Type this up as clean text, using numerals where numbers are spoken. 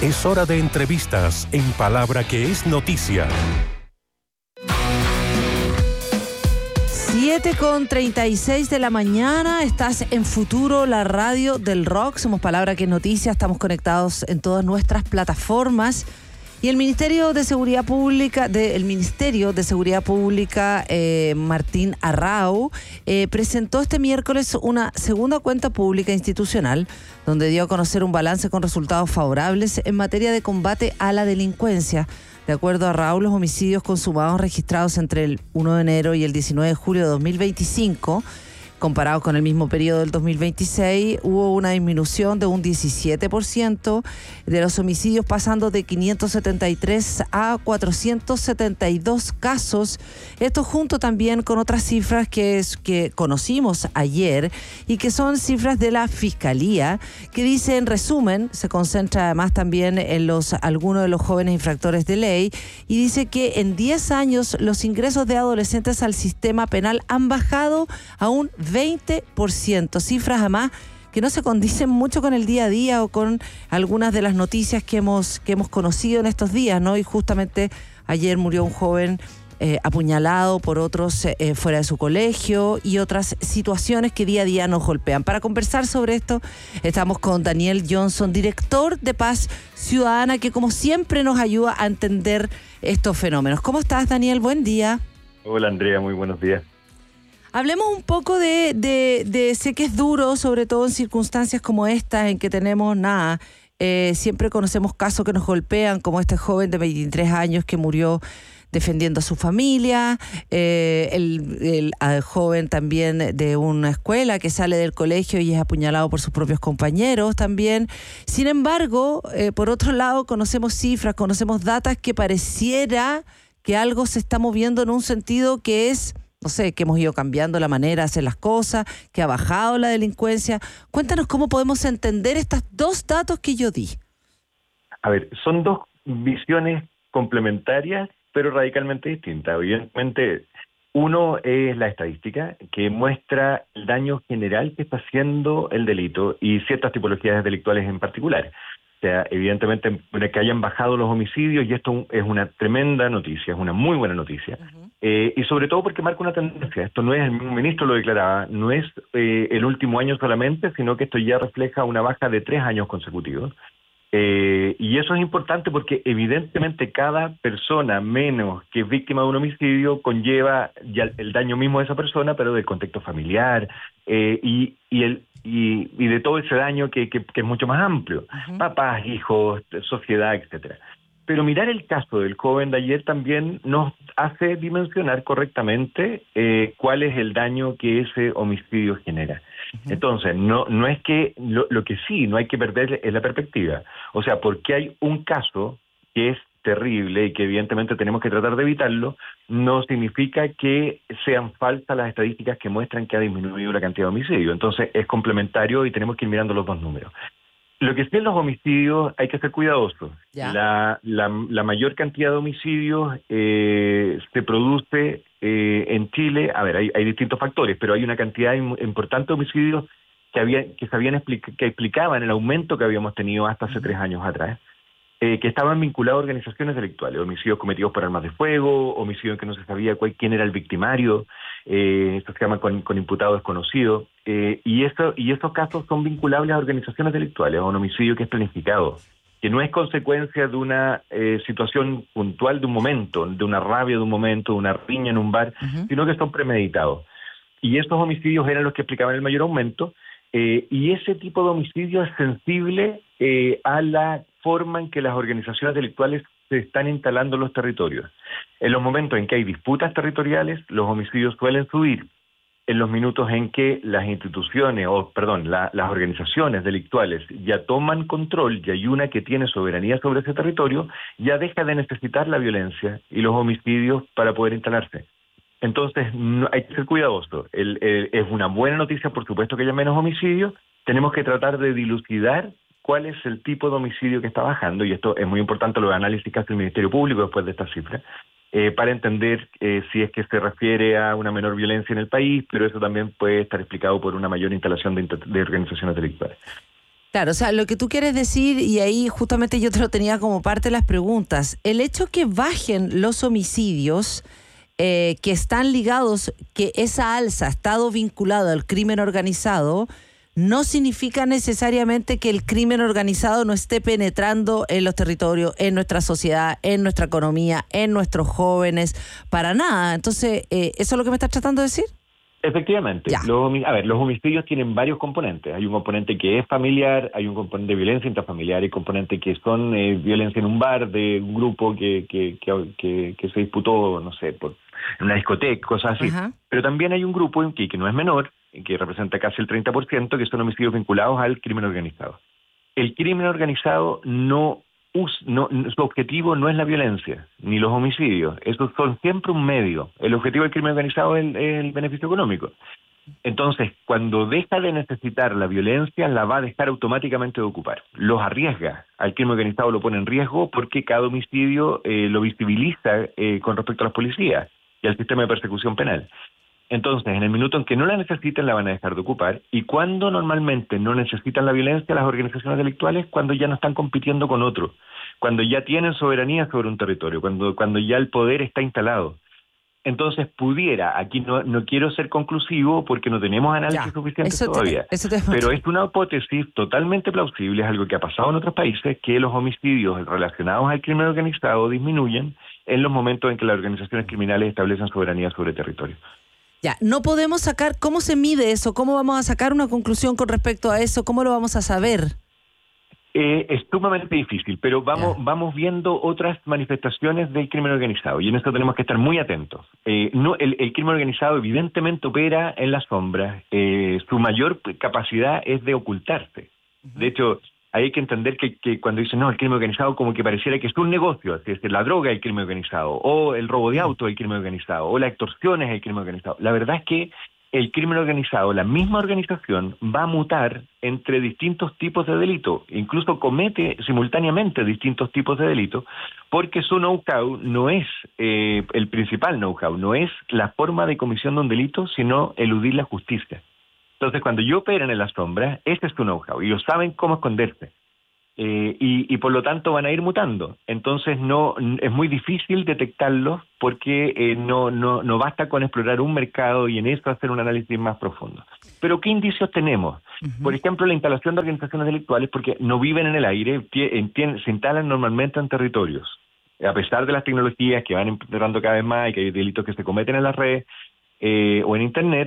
Es hora de entrevistas en Palabra que es noticia. 7:36 de la mañana, estás en Futuro, la radio del rock. Somos Palabra que es noticia, estamos conectados en todas nuestras plataformas. Y el Ministerio de Seguridad Pública, Martín Arrau, presentó este miércoles una segunda cuenta pública institucional donde dio a conocer un balance con resultados favorables en materia de combate a la delincuencia. De acuerdo a Arrau, los homicidios consumados registrados entre el 1 de enero y el 19 de julio de 2025, comparados con el mismo periodo del 2026, hubo una disminución de un 17% de los homicidios, pasando de 573 a 472 casos. Esto junto también con otras cifras que conocimos ayer y que son cifras de la Fiscalía, que dice, en resumen, se concentra además también en algunos de los jóvenes infractores de ley, y dice que en 10 años los ingresos de adolescentes al sistema penal han bajado a un 20%, cifras además que no se condicen mucho con el día a día o con algunas de las noticias que hemos conocido en estos días, ¿no? Y justamente ayer murió un joven apuñalado por otros fuera de su colegio, y otras situaciones que día a día nos golpean. Para conversar sobre esto estamos con Daniel Johnson, director de Paz Ciudadana, que como siempre nos ayuda a entender estos fenómenos. ¿Cómo estás, Daniel? Buen día. Hola, Andrea, muy buenos días. Hablemos un poco sé que es duro, sobre todo en circunstancias como estas, en que tenemos siempre conocemos casos que nos golpean, como este joven de 23 años que murió defendiendo a su familia, el joven también de una escuela que sale del colegio y es apuñalado por sus propios compañeros también. Sin embargo, por otro lado, conocemos cifras, conocemos datas que pareciera que algo se está moviendo en un sentido que es, no sé, que hemos ido cambiando la manera de hacer las cosas, que ha bajado la delincuencia. Cuéntanos cómo podemos entender estos dos datos que yo di. A ver, son dos visiones complementarias, pero radicalmente distintas. Evidentemente, uno es la estadística, que muestra el daño general que está haciendo el delito y ciertas tipologías delictuales en particular. O sea, evidentemente que hayan bajado los homicidios, y esto es una tremenda noticia, es una muy buena noticia. Uh-huh. Y sobre todo porque marca una tendencia. Esto no es, el mismo ministro lo declaraba, no es el último año solamente, sino que esto ya refleja una baja de 3 años consecutivos. Y eso es importante porque evidentemente cada persona menos que es víctima de un homicidio conlleva ya el daño mismo de esa persona, pero del contexto familiar y de todo ese daño que es mucho más amplio. Uh-huh. Papás, hijos, sociedad, etcétera. Pero mirar el caso del joven de ayer también nos hace dimensionar correctamente cuál es el daño que ese homicidio genera. Uh-huh. Entonces, no es que lo que sí no hay que perder es la perspectiva. O sea, porque hay un caso que es terrible y que evidentemente tenemos que tratar de evitarlo, no significa que sean falsas las estadísticas que muestran que ha disminuido la cantidad de homicidios. Entonces, es complementario y tenemos que ir mirando los dos números. Lo que sí en los homicidios hay que ser cuidadosos. La mayor cantidad de homicidios se produce en Chile. A ver, hay distintos factores, pero hay una cantidad importante de homicidios que explicaban el aumento que habíamos tenido hasta hace 3 años atrás, que estaban vinculados a organizaciones delictuales, homicidios cometidos por armas de fuego, homicidios en que no se sabía quién era el victimario, esto se llama con imputado desconocido, y estos casos son vinculables a organizaciones delictuales, a un homicidio que es planificado, que no es consecuencia de una situación puntual de un momento, de una rabia de un momento, de una riña en un bar, uh-huh, sino que son premeditados. Y estos homicidios eran los que explicaban el mayor aumento, y ese tipo de homicidio es sensible a la forma en que las organizaciones delictuales se están instalando en los territorios. En los momentos en que hay disputas territoriales, los homicidios suelen subir. En los minutos en que las las organizaciones delictuales ya toman control y hay una que tiene soberanía sobre ese territorio, ya deja de necesitar la violencia y los homicidios para poder instalarse. Entonces, hay que ser cuidadoso. Es una buena noticia, por supuesto, que haya menos homicidios. Tenemos que tratar de dilucidar cuál es el tipo de homicidio que está bajando, y esto es muy importante, los análisis que hace el Ministerio Público después de estas cifras, para entender si es que se refiere a una menor violencia en el país, pero eso también puede estar explicado por una mayor instalación de organizaciones delictuales. Claro, o sea, lo que tú quieres decir, y ahí justamente yo te lo tenía como parte de las preguntas, el hecho que bajen los homicidios que están ligados, que esa alza ha estado vinculada al crimen organizado, no significa necesariamente que el crimen organizado no esté penetrando en los territorios, en nuestra sociedad, en nuestra economía, en nuestros jóvenes, para nada. Entonces, ¿eso es lo que me estás tratando de decir? Efectivamente. Los homicidios tienen varios componentes. Hay un componente que es familiar, hay un componente de violencia intrafamiliar, hay componentes que son violencia en un bar de un grupo que se disputó, no sé, en una discoteca, cosas así. Ajá. Pero también hay un grupo que no es menor, que representa casi el 30%, que son homicidios vinculados al crimen organizado. El crimen organizado su objetivo no es la violencia, ni los homicidios. Esos son siempre un medio. El objetivo del crimen organizado es el beneficio económico. Entonces, cuando deja de necesitar la violencia, la va a dejar automáticamente de ocupar. Los arriesga. Al crimen organizado lo pone en riesgo porque cada homicidio lo visibiliza con respecto a las policías y al sistema de persecución penal. Entonces, en el minuto en que no la necesitan, la van a dejar de ocupar. Y cuando normalmente no necesitan la violencia, las organizaciones delictuales, cuando ya no están compitiendo con otros, cuando ya tienen soberanía sobre un territorio, cuando ya el poder está instalado. Entonces pudiera, aquí no quiero ser conclusivo porque no tenemos análisis suficientes todavía, pero es una hipótesis totalmente plausible, es algo que ha pasado en otros países, que los homicidios relacionados al crimen organizado disminuyen en los momentos en que las organizaciones criminales establecen soberanía sobre el territorio. Ya, no podemos sacar, ¿cómo se mide eso? ¿Cómo vamos a sacar una conclusión con respecto a eso? ¿Cómo lo vamos a saber? Es sumamente difícil, pero vamos viendo otras manifestaciones del crimen organizado y en esto tenemos que estar muy atentos. El crimen organizado evidentemente opera en las sombras, su mayor capacidad es de ocultarse. De hecho, hay que entender que cuando dicen, no, el crimen organizado como que pareciera que es un negocio, es decir, la droga es el crimen organizado, o el robo de auto es el crimen organizado, o la extorsión es el crimen organizado. La verdad es que el crimen organizado, la misma organización, va a mutar entre distintos tipos de delitos, incluso comete simultáneamente distintos tipos de delitos, porque su know-how no es el principal know-how, no es la forma de comisión de un delito, sino eludir la justicia. Entonces, cuando ellos operan en las sombras, ese es su know-how, y ellos saben cómo esconderse. Y por lo tanto van a ir mutando. Entonces es muy difícil detectarlos porque no basta con explorar un mercado y en eso hacer un análisis más profundo. Pero ¿qué indicios tenemos? Por ejemplo, la instalación de organizaciones delictuales, porque no viven en el aire, se instalan normalmente en territorios. A pesar de las tecnologías que van empeorando cada vez más y que hay delitos que se cometen en las redes o en Internet,